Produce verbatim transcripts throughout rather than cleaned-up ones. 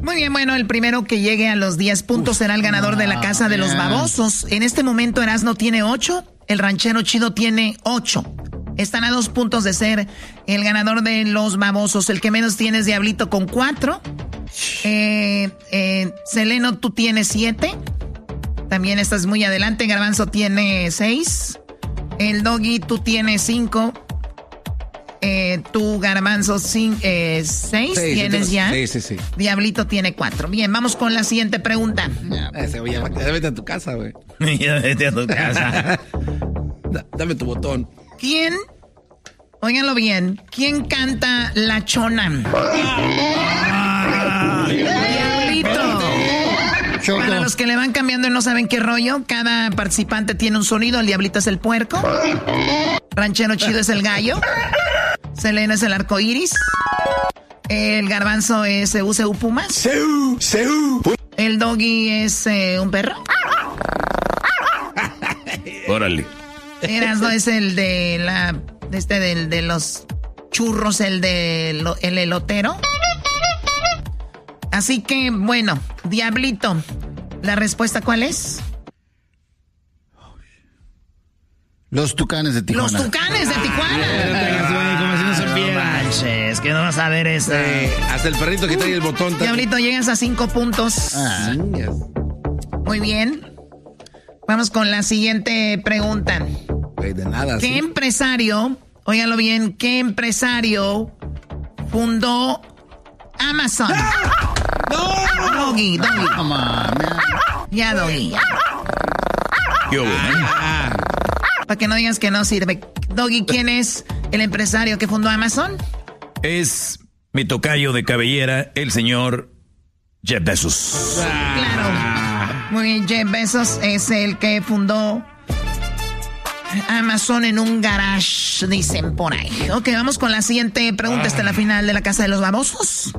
Muy bien, bueno, el primero que llegue a los diez puntos Uf, será el ganador no, de la casa de los babosos. En este momento Erasmo tiene ocho, el ranchero chido tiene ocho. Están a dos puntos de ser el ganador de los babosos. El que menos tiene es Diablito con cuatro. Eh, eh, Seleno, tú tienes siete. También estás muy adelante. Garbanzo tiene seis. El Doggy, tú tienes cinco. Eh, tú, Garbanzo, cinco, eh, seis sí, tienes sí, ya. Sí, sí, sí. Diablito tiene cuatro. Bien, vamos con la siguiente pregunta. Ya, ese, ya, ya vete a tu casa, güey. Ya vete a tu casa. da, dame tu botón. ¿Quién? Óiganlo bien. ¿Quién canta La Chona? Ah, Diablito. Choco. Para los que le van cambiando y no saben qué rollo, cada participante tiene un sonido. El Diablito es el puerco. Ranchero chido es el gallo. Selena es el arco iris. El Garbanzo es U C U Pumas. Seu, seu. El Doggy es eh, un perro. Órale. Erasmo es el de la este del de los churros, el de lo, el elotero. Así que bueno, Diablito, ¿la respuesta cuál es? Los Tucanes de Tijuana. Los Tucanes de Tijuana. Como si no supiera. Es que no vas a ver eso. Sí, hasta el perrito que trae el botón. Diablito, llegas a cinco puntos. Ah. Muy bien. Vamos con la siguiente pregunta. Wey, de nada. ¿Qué ¿sí? empresario, óigalo bien, qué empresario fundó Amazon? ¡Ah! ¡No! Doggy, Doggy. Come on, ya, Doggy. Yo, ah. Para que no digas que no sirve. Doggy, ¿quién es el empresario que fundó Amazon? Es mi tocayo de cabellera, el señor Jeff Bezos. Ah. Claro. Muy bien, Jeff Bezos es el que fundó Amazon en un garage, dicen por ahí. Ok, vamos con la siguiente pregunta. Esta es la final de la Casa de los Babosos.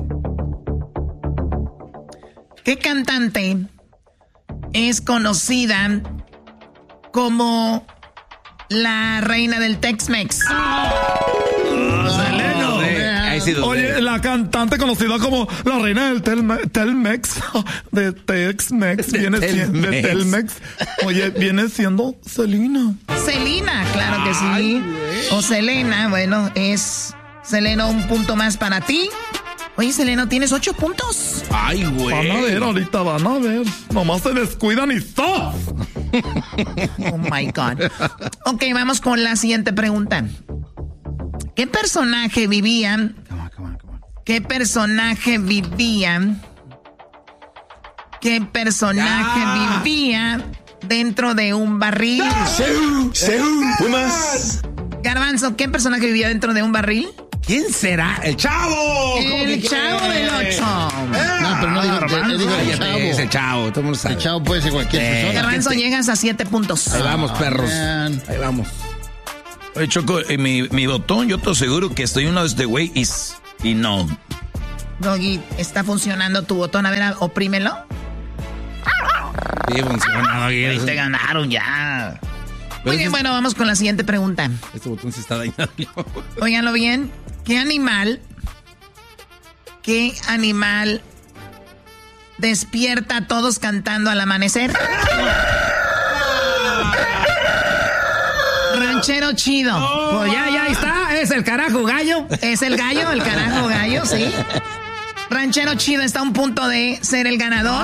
¿Qué cantante es conocida como la reina del Tex-Mex? Oh, Seleno. Sí, Oye, la cantante conocida como la reina del Telme- Telmex, de Tex-Mex, viene siendo de Telmex. Oye, viene siendo Selena. Selena, claro que sí. Ay, o Selena, bueno, es Seleno, un punto más para ti. Oye, Seleno, tienes ocho puntos. Ay, güey. Van a ver, ahorita van a ver. Nomás se descuidan y ¡stop! Oh my God. Ok, vamos con la siguiente pregunta. ¿Qué personaje vivía? Come on, come on, come on. ¿Qué personaje vivía? ¿Qué personaje ah. vivía dentro de un barril? Seu, seu, Pumas. Garbanzo, ¿qué personaje vivía dentro de un barril? ¿Quién será? ¡El Chavo! El Chavo del Ocho. No, pero no digo, Garbanzo, digo el cállate, Chavo. Es el Chavo, todo el mundo sabe. El Chavo puede ser cualquier Eh, persona. Garbanzo, gente. llegas a siete puntos. Ahí vamos, perros. man. Ahí vamos. Oye, Choco, eh, mi, mi botón, yo te aseguro que estoy uno de este güey y, y no. Doggy, ¿está funcionando tu botón? A ver, oprímelo. Sí, funciona. Ahí te ganaron ya. Muy bien, bueno, vamos con la siguiente pregunta. Este botón se está dañando. Óiganlo bien. ¿Qué animal, qué animal despierta a todos cantando al amanecer? Ranchero chido. Oh. Pues ya, ya está. Es el carajo gallo. Es el gallo, el carajo gallo, sí. Ranchero chido está a un punto de ser el ganador.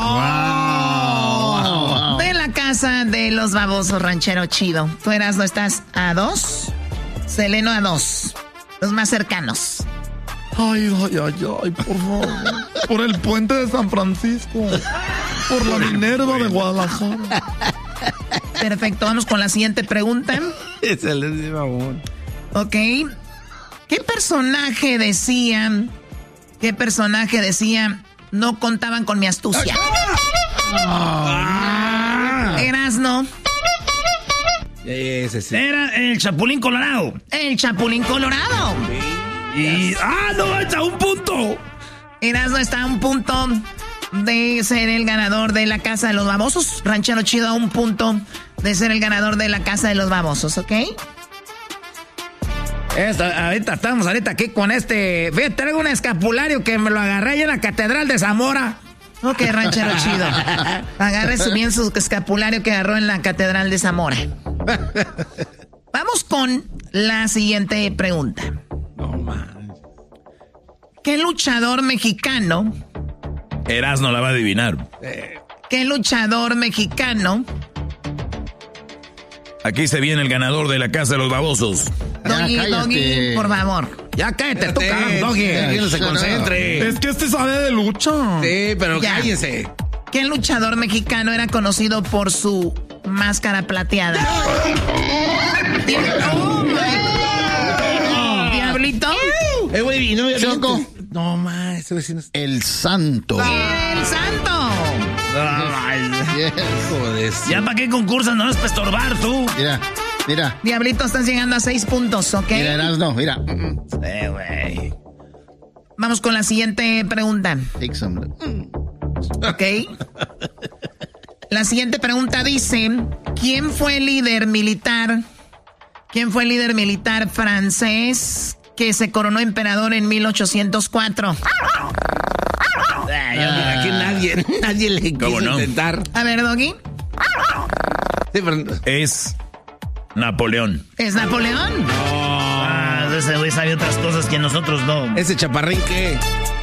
Wow. De la casa de los babosos, ranchero chido. Tú eras, ¿no estás a dos? Seleno a dos. Los más cercanos. Ay, ay, ay, ay, por favor. Por el puente de San Francisco. Por la Minerva de Guadalajara. Perfecto, vamos con la siguiente pregunta. Es el mamón. Ok. ¿Qué personaje decía? ¿Qué personaje decía? No contaban con mi astucia. Ah. Erasno. Ese sí. Era el Chapulín Colorado. El Chapulín Colorado. Y. ¡Ah, no! ¡Está a un punto! Erasno está a un punto de ser el ganador de la Casa de los Babosos. Ranchero chido a un punto de ser el ganador de la Casa de los Babosos, ¿ok? Esta, ahorita estamos ahorita aquí con este... Ve, traigo un escapulario que me lo agarré ahí en la Catedral de Zamora. Ok, ranchero chido. Agarre su bien su escapulario que agarró en la Catedral de Zamora. Vamos con la siguiente pregunta. No, man. ¿Qué luchador mexicano, Erasmo la va a adivinar. qué luchador mexicano, Aquí se viene el ganador de la casa de los babosos. Ya, Doggy, cállate. Doggy, por favor? Ya cállate tú, carajo, Doggy. Que no se concentre. Es que este sabe de lucha. Sí, pero Ya. cállense. ¿Qué luchador mexicano era conocido por su máscara plateada? Oh, my God. ¿Diablito? Eh, güey, no me Choco. No, man, ese vecino es... El santo. ¡El santo! Yes. Joder. ¿Ya para qué concursan? No es para estorbar tú. Mira, mira. Diablito, estás llegando a seis puntos, ¿ok? Mira, Erasmo, mira. Eh, güey. Vamos con la siguiente pregunta, Take some. ¿ok? La siguiente pregunta dice, ¿quién fue el líder militar? ¿Quién fue el líder militar francés que se coronó emperador en mil ochocientos cuatro? Ay, aquí nadie, nadie le quiso ¿Cómo no? intentar. A ver, Doggy, Sí, pero... Es Napoleón. ¿es Napoleón? Ah, ese güey sabe otras cosas que nosotros no. Ese chaparrín que...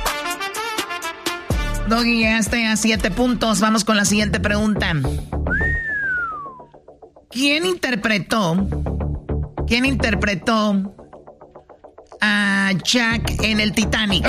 Doggy, llegaste a siete puntos. Vamos con la siguiente pregunta. ¿Quién interpretó? ¿Quién interpretó a Jack en el Titanic?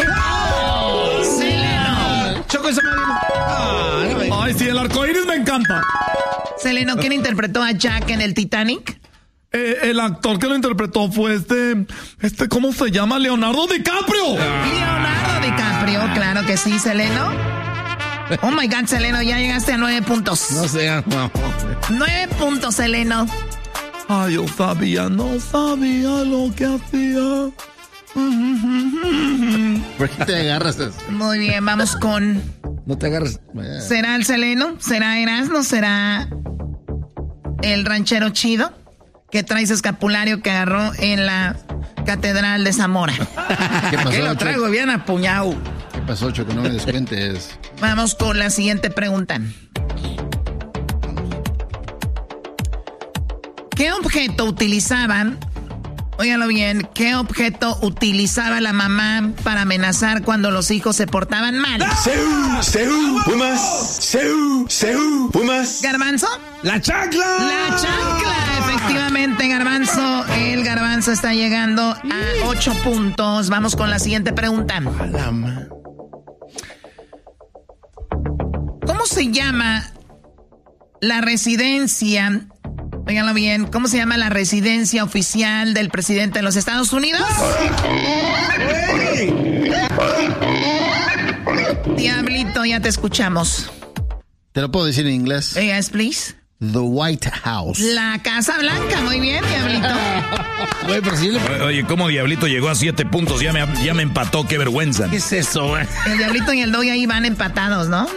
Seleno. Choco esa madre. Ah, no me- Ay, sí, el arcoíris me encanta. Seleno, ¿quién interpretó a Jack en el Titanic? Eh, el actor que lo interpretó fue este, este, ¿cómo se llama? Leonardo DiCaprio. Leonardo DiCaprio, claro que sí, Seleno. Oh my God, Seleno, ya llegaste a nueve puntos. No sé, no. Nueve puntos, Seleno. Ay, yo sabía, no sabía lo que hacía. ¿Por qué te agarras? Muy bien, vamos con... No te agarres. ¿Será el Seleno? ¿Será Erasmo? ¿Será el ranchero chido? Que trae ese escapulario que agarró en la Catedral de Zamora. ¿Qué Aquí lo pasó, traigo Choco? bien apuñado. ¿Qué pasó, Choco? No me descuentes. Vamos con la siguiente pregunta. ¿Qué objeto utilizaban? Óigalo bien, ¿qué objeto utilizaba la mamá para amenazar cuando los hijos se portaban mal? Seú, Seú, Pumas. Seú, Seú, Pumas. ¿Garbanzo? ¡La chancla! La chancla, efectivamente, Garbanzo. El Garbanzo está llegando a ocho puntos. Vamos con la siguiente pregunta. ¿Cómo se llama la residencia? Óiganlo bien, ¿cómo se llama la residencia oficial del presidente de los Estados Unidos? Diablito, ya te escuchamos. ¿Te lo puedo decir en inglés? Yes, please. The White House. La Casa Blanca, muy bien, Diablito. Güey, pero si yo le... Oye, ¿cómo Diablito llegó a siete puntos? Ya me, ya me empató, qué vergüenza. ¿Qué es eso, güey? El Diablito y el Doggy ahí van empatados, ¿no?